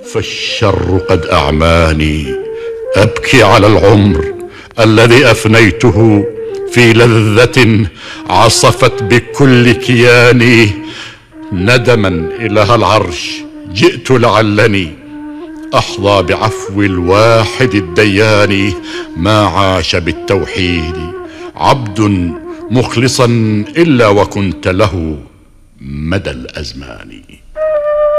فالشر قد أعماني، أبكي على العمر الذي أفنيته في لذة عصفت بكل كياني. ندما إله العرش جئت لعلني أحظى بعفو الواحد الديان. ما عاش بالتوحيد عبد مخلصا إلا وكنت له مدى الأزمان.